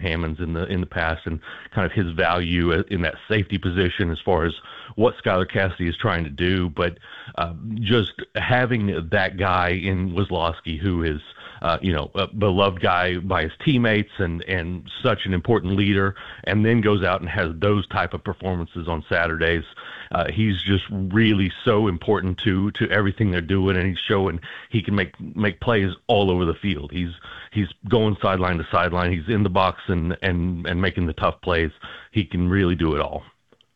Hammonds in the past, and kind of his value in that safety position as far as what Skylar Cassidy is trying to do. But just having that guy in Wislowski, who is a beloved guy by his teammates and such an important leader, and then goes out and has those type of performances on Saturdays. He's just really so important to everything they're doing, and he's showing he can make plays all over the field. He's going sideline to sideline. He's in the box and making the tough plays. He can really do it all.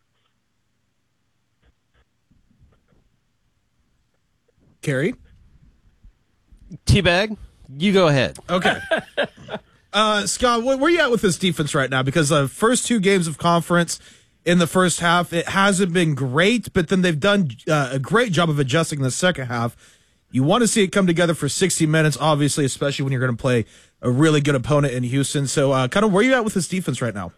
Carrie? T-Bag, you go ahead. Okay. Scott, where are you at with this defense right now? Because the first two games of conference in the first half, it hasn't been great, but then they've done a great job of adjusting in the second half. You want to see it come together for 60 minutes, obviously, especially when you're going to play a really good opponent in Houston. So kind of where are you at with this defense right now?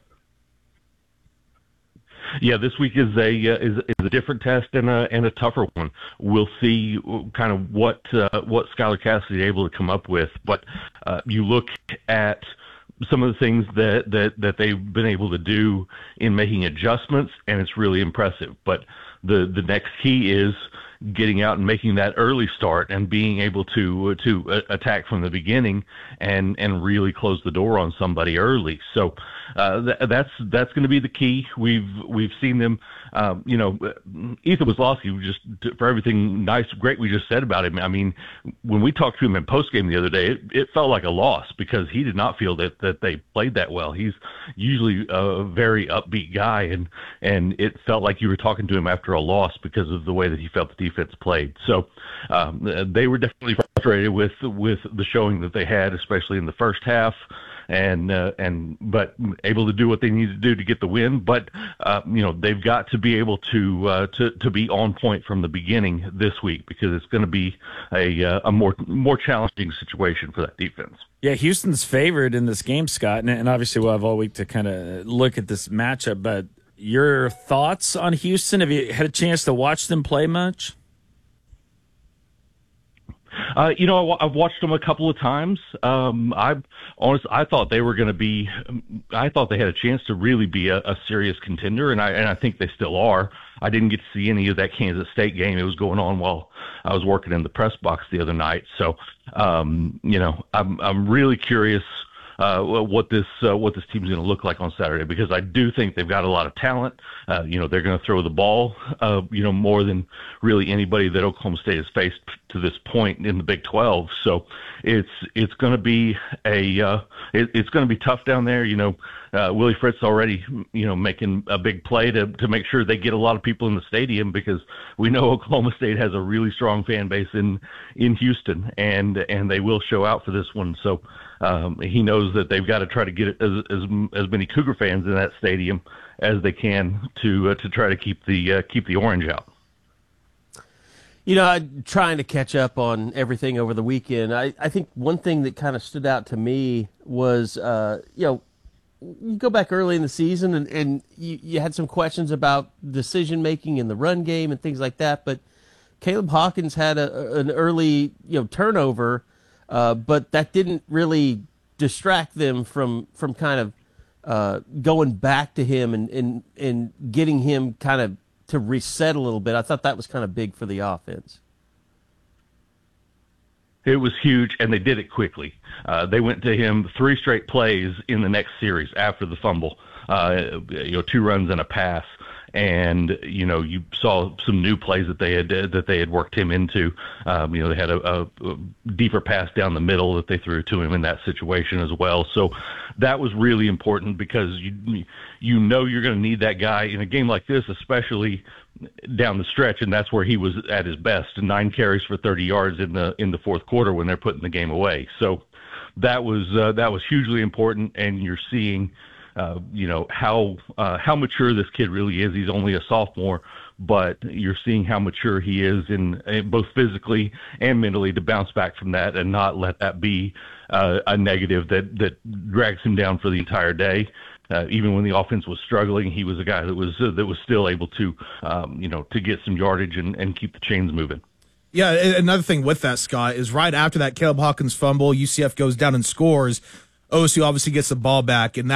Yeah, this week is a different test and a tougher one. We'll see kind of what Skylar Cassidy is able to come up with. But you look at some of the things that they've been able to do in making adjustments, and it's really impressive. But the next key is getting out and making that early start and being able to attack from the beginning and really close the door on somebody early. So that's going to be the key. We've seen them. Ethan Wislowski, just for everything nice, great we just said about him. I mean, when we talked to him in postgame the other day, it felt like a loss because he did not feel that they played that well. He's usually a very upbeat guy, and it felt like you were talking to him after a loss because of the way that he felt the defense played. So they were definitely frustrated with the showing that they had, especially in the first half. But able to do what they need to do to get the win. But they've got to be able to be on point from the beginning this week because it's going to be a more challenging situation for that defense. Yeah, Houston's favored in this game, Scott, and obviously we'll have all week to kind of look at this matchup. But your thoughts on Houston? Have you had a chance to watch them play much? I've watched them a couple of times. I thought they were going to be. I thought they had a chance to really be a serious contender, and I think they still are. I didn't get to see any of that Kansas State game. It was going on while I was working in the press box the other night. So, I'm really curious what this team's going to look like on Saturday because I do think they've got a lot of talent. They're going to throw the ball, more than really anybody that Oklahoma State has faced to this point in the Big 12. So it's going to be it's going to be tough down there. Willie Fritz already, making a big play to make sure they get a lot of people in the stadium because we know Oklahoma State has a really strong fan base in Houston, and they will show out for this one. So he knows that they've got to try to get as many Cougar fans in that stadium as they can to try to keep the orange out. I'm trying to catch up on everything over the weekend. I think one thing that kind of stood out to me was, you go back early in the season and you had some questions about decision-making in the run game and things like that, but Caleb Hawkins had an early, turnover, but that didn't really distract them from kind of going back to him and getting him kind of to reset a little bit. I thought that was kind of big for the offense. It was huge, and they did it quickly. They went to him 3 straight plays in the next series after the fumble, 2 runs and a pass. And, you saw some new plays that they had worked him into. They had a deeper pass down the middle that they threw to him in that situation as well. So that was really important because you're going to need that guy in a game like this, especially down the stretch, and that's where he was at his best, 9 carries for 30 yards in the fourth quarter when they're putting the game away. So that was hugely important, and you're seeing how mature this kid really is. He's only a sophomore, but you're seeing how mature he is in both physically and mentally to bounce back from that and not let that be a negative that drags him down for the entire day. Even when the offense was struggling, he was a guy that was still able to get some yardage and keep the chains moving. Yeah, another thing with that, Scott, is right after that Caleb Hawkins fumble, UCF goes down and scores. OSU obviously gets the ball back, and